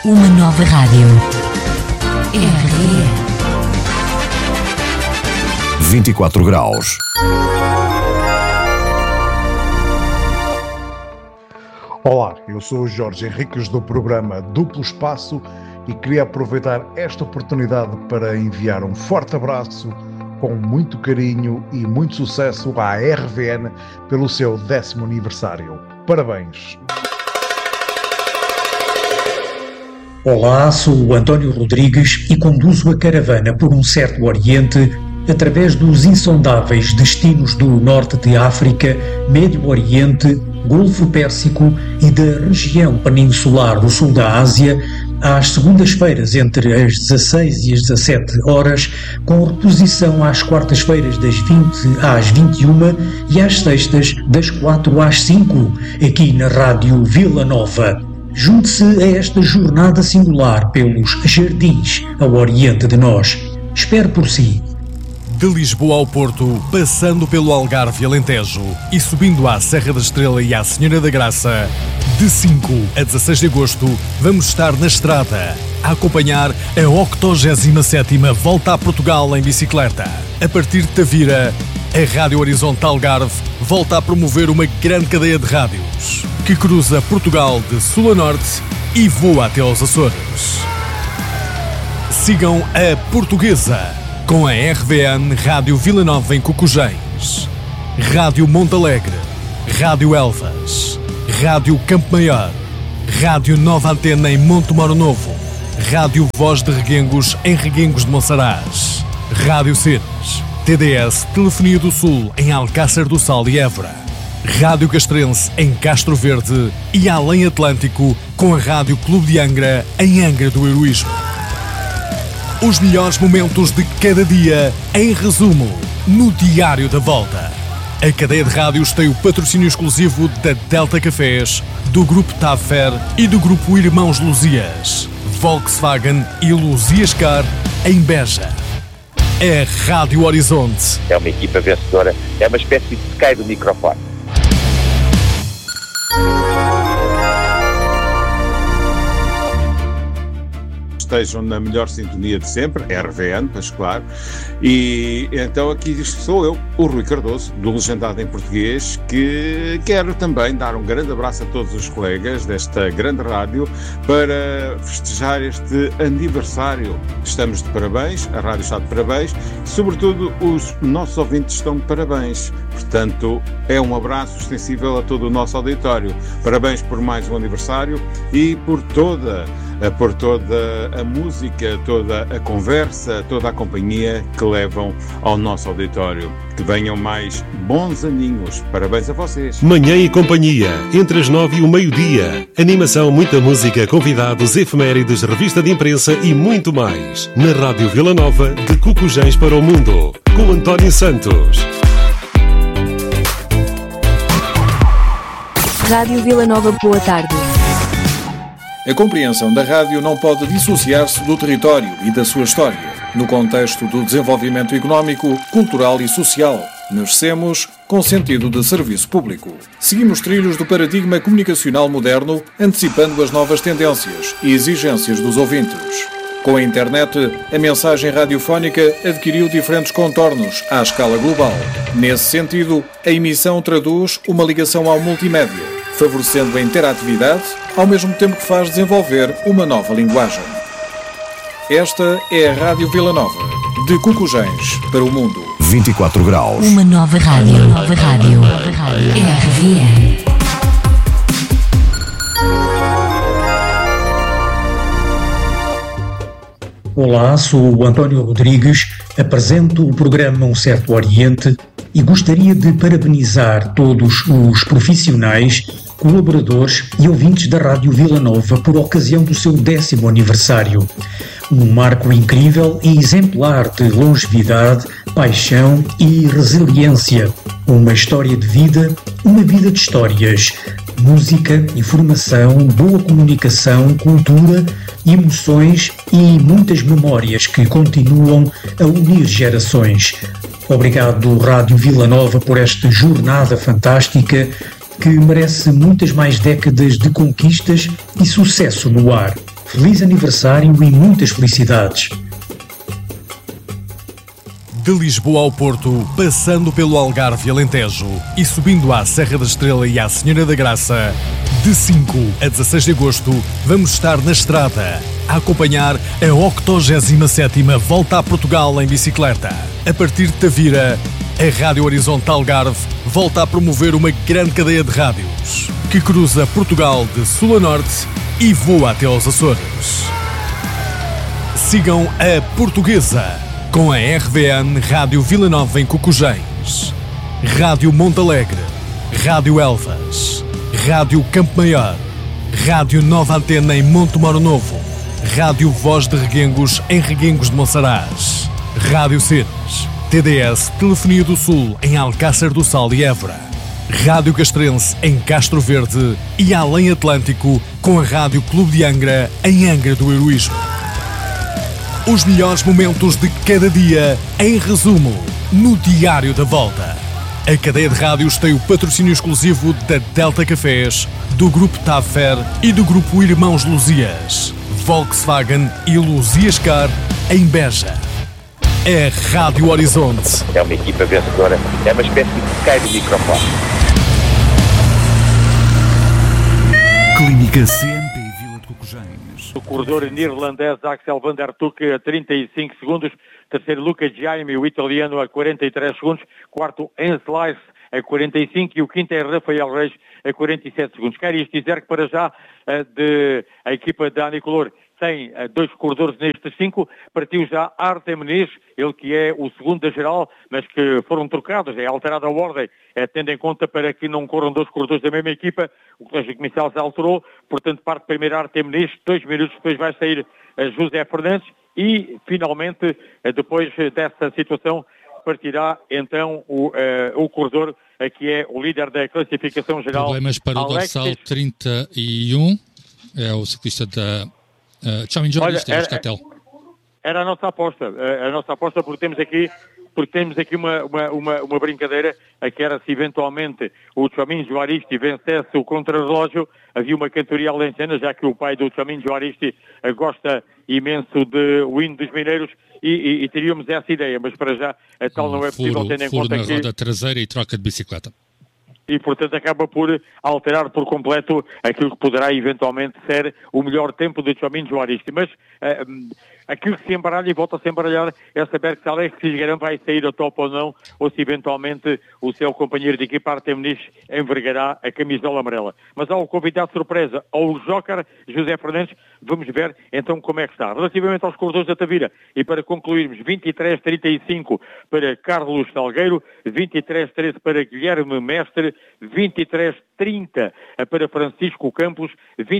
Uma nova rádio. RVN. 24 graus. Olá, eu sou o Jorge Henriques do programa Duplo Espaço e queria aproveitar esta oportunidade para enviar um forte abraço com muito carinho e muito sucesso à RVN pelo seu 10º aniversário. Parabéns! Olá, sou o António Rodrigues e conduzo a caravana por um certo Oriente através dos insondáveis destinos do Norte de África, Médio Oriente, Golfo Pérsico e da região peninsular do Sul da Ásia, às segundas-feiras entre as 16 e as 17 horas, com reposição às quartas-feiras das 20 às 21 e às sextas das 4 às 5, aqui na Rádio Vila Nova. Junte-se a esta jornada singular pelos jardins ao oriente de nós. Espero por si. De Lisboa ao Porto, passando pelo Algarve e Alentejo e subindo à Serra da Estrela e à Senhora da Graça, de 5 a 16 de agosto, vamos estar na estrada a acompanhar a 87ª Volta a Portugal em bicicleta. A partir de Tavira, a Rádio Horizonte Algarve volta a promover uma grande cadeia de rádios que cruza Portugal de sul a norte e voa até aos Açores. Sigam a Portuguesa com a RVN Rádio Vila Nova em Cocujens, Rádio Montalegre, Rádio Elvas, Rádio Campo Maior, Rádio Nova Antena em Monte Moro Novo, Rádio Voz de Reguengos em Reguengos de Monsaraz, Rádio Ceres, TDS Telefonia do Sul em Alcácer do Sal e Évora, Rádio Castrense em Castro Verde e Além Atlântico com a Rádio Clube de Angra em Angra do Heroísmo. Os melhores momentos de cada dia, em resumo, no Diário da Volta. A cadeia de rádios tem o patrocínio exclusivo da Delta Cafés, do Grupo Taffer e do Grupo Irmãos Luzias, Volkswagen e Luzias Car em Beja. É Rádio Horizonte. É uma equipa vencedora, é uma espécie de Sky do microfone. Estejam na melhor sintonia de sempre, RVN, pois claro, e então aqui sou eu, o Rui Cardoso, do Legendado em Português, que quero também dar um grande abraço a todos os colegas desta grande rádio para festejar este aniversário. Estamos de parabéns, a rádio está de parabéns, e sobretudo os nossos ouvintes estão de parabéns, portanto é um abraço extensível a todo o nosso auditório. Parabéns por mais um aniversário e por toda a música, toda a conversa, toda a companhia que levam ao nosso auditório. Que venham mais bons aninhos. Parabéns a vocês. Manhã e companhia, entre as 9 e o meio-dia. Animação, muita música, convidados, efemérides, revista de imprensa e muito mais. Na Rádio Vila Nova, de Cocujens para o Mundo. Com António Santos. Rádio Vila Nova, boa tarde. A compreensão da rádio não pode dissociar-se do território e da sua história. No contexto do desenvolvimento económico, cultural e social, nascemos com sentido de serviço público. Seguimos trilhos do paradigma comunicacional moderno, antecipando as novas tendências e exigências dos ouvintes. Com a internet, a mensagem radiofónica adquiriu diferentes contornos à escala global. Nesse sentido, a emissão traduz uma ligação ao multimédia, favorecendo a interatividade, ao mesmo tempo que faz desenvolver uma nova linguagem. Esta é a Rádio Vila Nova, de Cocujens para o mundo. 24 graus. Uma nova rádio. Nova rádio. RVN. Olá, sou o António Rodrigues, apresento o programa Um Certo Oriente e gostaria de parabenizar todos os profissionais, colaboradores e ouvintes da Rádio Vila Nova por ocasião do seu 10º aniversário. Um marco incrível e exemplar de longevidade, paixão e resiliência. Uma história de vida, uma vida de histórias. Música, informação, boa comunicação, cultura, emoções e muitas memórias que continuam a unir gerações. Obrigado, Rádio Vila Nova, por esta jornada fantástica que merece muitas mais décadas de conquistas e sucesso no ar. Feliz aniversário e muitas felicidades. De Lisboa ao Porto, passando pelo Algarve e Alentejo e subindo à Serra da Estrela e à Senhora da Graça, de 5 a 16 de agosto, vamos estar na estrada a acompanhar a 87ª Volta a Portugal em bicicleta. A partir de Tavira, a Rádio Horizonte Algarve volta a promover uma grande cadeia de rádios que cruza Portugal de sul a norte e voa até aos Açores. Sigam a Portuguesa com a RVN Rádio Vila Nova em Cucujens, Rádio Montalegre, Rádio Elvas, Rádio Campo Maior, Rádio Nova Antena em Montemoro Novo, Rádio Voz de Reguengos em Reguengos de Monsaraz, Rádio Cenas, TDS Telefonia do Sul em Alcácer do Sal e Évora, Rádio Castrense em Castro Verde e Além Atlântico com a Rádio Clube de Angra em Angra do Heroísmo. Os melhores momentos de cada dia, em resumo, no Diário da Volta. A cadeia de rádios tem o patrocínio exclusivo da Delta Cafés, do Grupo Taffer e do Grupo Irmãos Luzias, Volkswagen e Luzias Car, em Beja. É Rádio Horizonte. É uma equipa vencedora, é uma espécie de Sky do microfone. Clínica CNP Vila de Cucujens. O corredor neerlandês Axel van der Tuck a 35 segundos. Terceiro, Luca Jaime, o italiano, a 43 segundos. Quarto, Enslice, a 45. E o quinto é Rafael Reis, a 47 segundos. Quero isto dizer que para já a equipa da Anicolor tem dois corredores nestes 5, partiu já Artem Muniz, ele que é o segundo da geral, mas que foram trocados, é alterada a ordem, tendo em conta para que não corram dois corredores da mesma equipa, o colégio comercial já alterou, portanto parte primeiro Artem Muniz, 2 minutos depois vai sair José Fernandes e finalmente, depois dessa situação, partirá então o corredor que é o líder da classificação geral. Problemas para o dorsal 31, é o ciclista da Tchamin Jornalista, era a nossa aposta porque temos aqui uma brincadeira, que era se eventualmente o Tchamin Juaristi vencesse o contrarrelógio, havia uma cantoria alentejana, já que o pai do Tchamin Juaristi gosta imenso de o hino dos mineiros e teríamos essa ideia, mas para já a tal não é possível, tendo em conta que... Furo na roda traseira e troca de bicicleta. E, portanto, acaba por alterar por completo aquilo que poderá eventualmente ser o melhor tempo de Tchamin Juaristi. Mas aquilo que se embaralha e volta a se embaralhar é saber se Alex Cisgaran vai sair ao topo ou não, ou se eventualmente o seu companheiro de equipa, Artem Muniz, envergará a camisola amarela. Mas há um convidado surpresa, ao Joker José Fernandes. Vamos ver então como é que está. Relativamente aos corredores da Tavira, e para concluirmos, 23:35 para Carlos Salgueiro, 23:13 para Guilherme Mestre, 23:30 para Francisco Campos,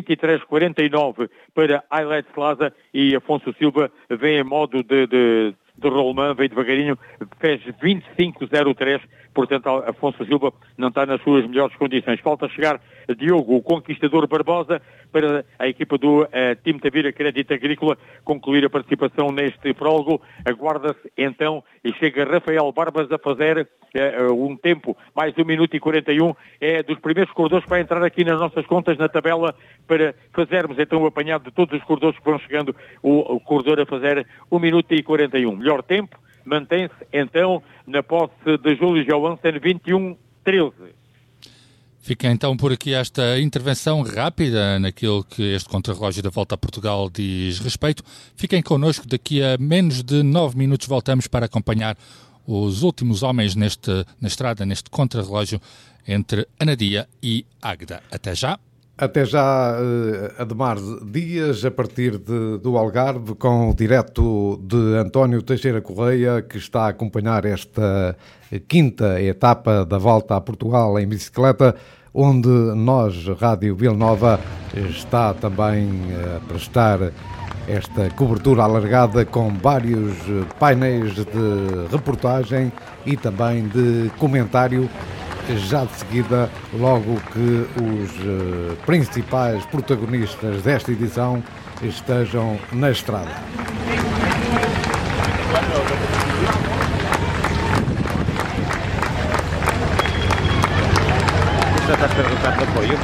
23:49 para Ailet Slaza e Afonso Silva vem em modo de rolemã, veio devagarinho, fez 25:03, portanto Afonso Silva não está nas suas melhores condições. Falta chegar Diogo, o conquistador Barbosa, para a equipa do Time Tavira Crédito Agrícola concluir a participação neste prólogo. Aguarda-se então e chega Rafael Barbas a fazer um tempo, mais 1 minuto e 41, é dos primeiros corredores que vai entrar aqui nas nossas contas na tabela para fazermos então o apanhado de todos os corredores que vão chegando, o corredor a fazer 1 minuto e 41. Melhor tempo, mantém-se então na posse de Júlio Johansen, 21:13. Fica então por aqui esta intervenção rápida naquilo que este contrarrelógio da Volta a Portugal diz respeito. Fiquem connosco, daqui a menos de 9 minutos voltamos para acompanhar os últimos homens na estrada, neste contrarrelógio entre Anadia e Águeda. Até já. Até já, Ademar Dias, a partir do Algarve, com o direto de António Teixeira Correia, que está a acompanhar esta 5ª etapa da Volta a Portugal em bicicleta, onde nós, Rádio Vila Nova, está também a prestar esta cobertura alargada com vários painéis de reportagem e também de comentário, já de seguida, logo que os principais protagonistas desta edição estejam na estrada. já está a ser resultado de apoio.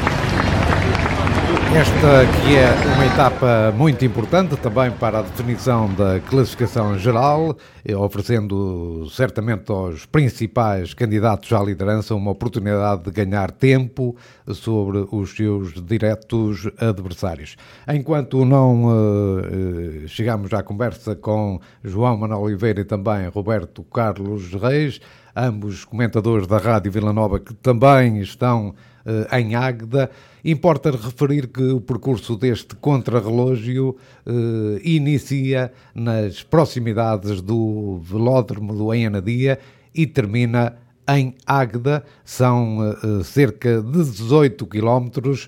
Esta que é uma etapa muito importante também para a definição da classificação geral, oferecendo certamente aos principais candidatos à liderança uma oportunidade de ganhar tempo sobre os seus diretos adversários. Enquanto não chegamos à conversa com João Manuel Oliveira e também Roberto Carlos Reis, ambos comentadores da Rádio Vila Nova que também estão em Águeda, importa referir que o percurso deste contrarrelógio inicia nas proximidades do velódromo do Anadia e termina em Águeda. São cerca de 18 quilómetros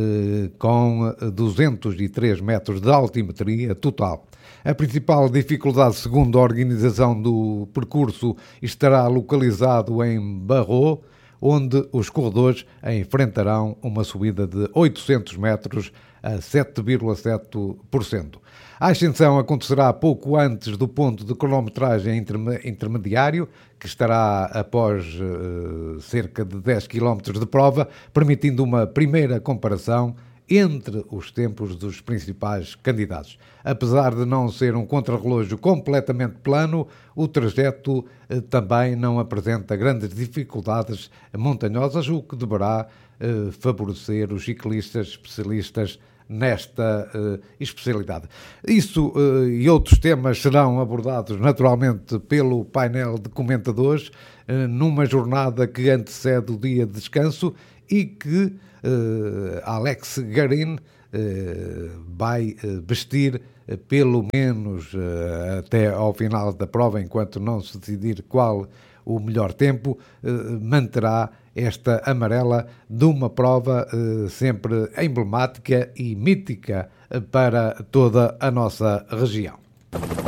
com 203 metros de altimetria total. A principal dificuldade, segundo a organização do percurso, estará localizado em Barro, onde os corredores enfrentarão uma subida de 800 metros a 7,7%. A ascensão acontecerá pouco antes do ponto de cronometragem intermediário, que estará após cerca de 10 km de prova, permitindo uma primeira comparação entre os tempos dos principais candidatos. Apesar de não ser um contrarrelógio completamente plano, o trajeto também não apresenta grandes dificuldades montanhosas, o que deverá favorecer os ciclistas especialistas nesta especialidade. Isso e outros temas serão abordados naturalmente pelo painel de comentadores numa jornada que antecede o dia de descanso e que Alex Garin vai vestir pelo menos até ao final da prova, enquanto não se decidir qual o melhor tempo, manterá esta amarela de uma prova sempre emblemática e mítica para toda a nossa região.